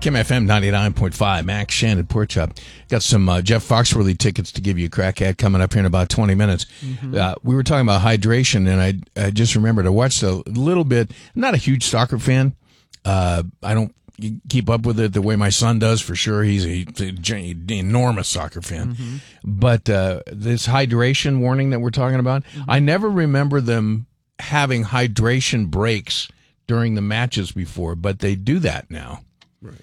Kim FM 99.5, Max Shannon Pork Chop. Got some Jeff Foxworthy tickets to give you a crack at coming up here in about 20 minutes. We were talking about hydration, and I just remembered I watched a little bit. I'm not a huge soccer fan. I don't keep up with it the way my son does, for sure. He's an enormous soccer fan. But this hydration warning that we're talking about, I never remember them having hydration breaks during the matches before, but they do that now. Right.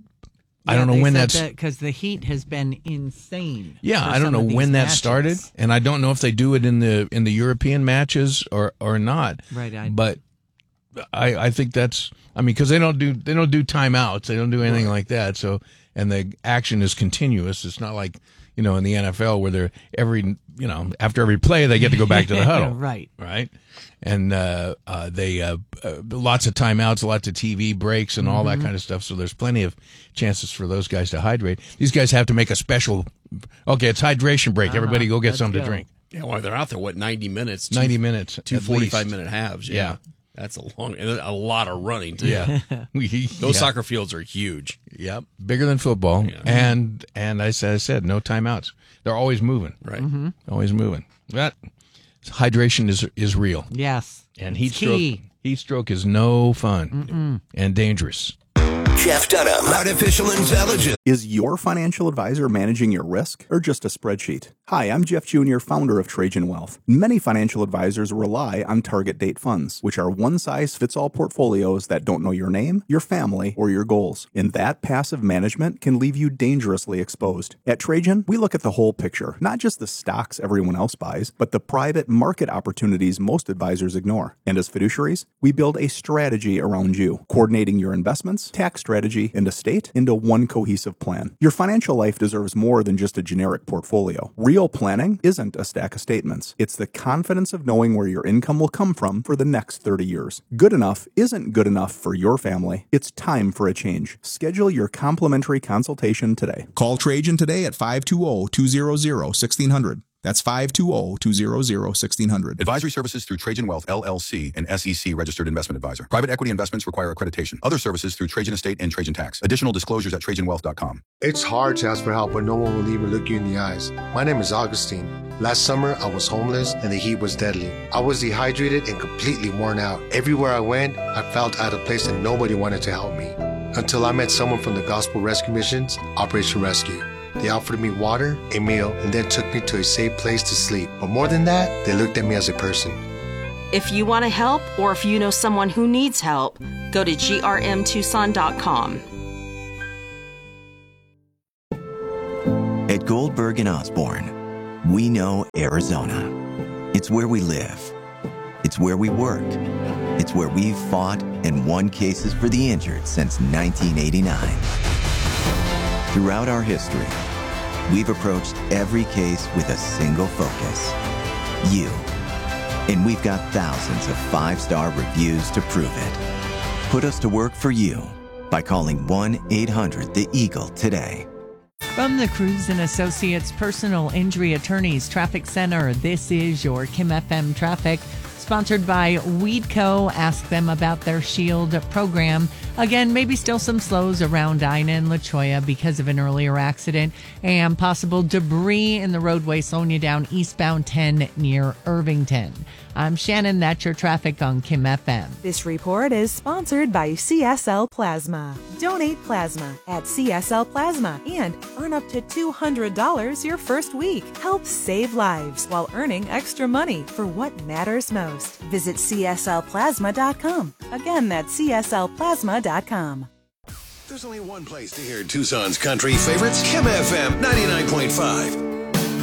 I don't know when that's because the heat has been insane. Yeah, I don't know when that started, and I don't know if they do it in the European matches or not. Right. But I think that's, I mean, because they don't do timeouts, they don't do anything like that. So, and the action is continuous. It's not like, in the NFL where they're after every play they get to go back to the huddle. Right. And they lots of timeouts, lots of TV breaks, and all that kind of stuff. So there's plenty of chances for those guys to hydrate. These guys have to make a special. Okay, it's hydration break. Everybody go get something to drink. Yeah, well, they're out there 90 minutes? 90 minutes, 2 45-minute halves. Yeah. That's a lot of running too. Yeah, those soccer fields are huge. Yep, bigger than football. Yeah. And as I said, no timeouts. They're always moving. Right, always moving. But hydration is real. Yes, and heat stroke is no fun and dangerous. Jeff Dunham. Artificial intelligence. Is your financial advisor managing your risk or just a spreadsheet? Hi, I'm Jeff Jr., founder of Trajan Wealth. Many financial advisors rely on target date funds, which are one-size-fits-all portfolios that don't know your name, your family, or your goals. And that passive management can leave you dangerously exposed. At Trajan, we look at the whole picture, not just the stocks everyone else buys, but the private market opportunities most advisors ignore. And as fiduciaries, we build a strategy around you, coordinating your investments, tax strategy, and estate into one cohesive plan. Your financial life deserves more than just a generic portfolio. Real planning isn't a stack of statements. It's the confidence of knowing where your income will come from for the next 30 years. Good enough isn't good enough for your family. It's time for a change. Schedule your complimentary consultation today. Call Trajan today at 520-200-1600. That's 520-200-1600. Advisory services through Trajan Wealth, LLC, an SEC registered investment advisor. Private equity investments require accreditation. Other services through Trajan Estate and Trajan Tax. Additional disclosures at TrajanWealth.com. It's hard to ask for help when no one will even look you in the eyes. My name is Augustine. Last summer, I was homeless and the heat was deadly. I was dehydrated and completely worn out. Everywhere I went, I felt out of place and nobody wanted to help me. Until I met someone from the Gospel Rescue Missions, Operation Rescue. They offered me water, a meal, and then took me to a safe place to sleep. But more than that, they looked at me as a person. If you want to help, or if you know someone who needs help, go to grmtucson.com. At Goldberg and Osborne, we know Arizona. It's where we live. It's where we work. It's where we've fought and won cases for the injured since 1989. Throughout our history, we've approached every case with a single focus: you. And we've got thousands of 5-star reviews to prove it. Put us to work for you by calling 1-800-THE-EAGLE today. From the Cruz and Associates Personal Injury Attorneys Traffic Center, this is your Kim FM Traffic. Sponsored by Weedco. Ask them about their SHIELD program. Again, maybe still some slows around Ina and La Cholla because of an earlier accident and possible debris in the roadway slowing you down eastbound 10 near Irvington. I'm Shannon. That's your traffic on Kim FM. This report is sponsored by CSL Plasma. Donate plasma at CSL Plasma and earn up to $200 your first week. Help save lives while earning extra money for what matters most. Visit CSLPlasma.com. Again, that's CSLPlasma.com. There's only one place to hear Tucson's country favorites, Kim FM 99.5.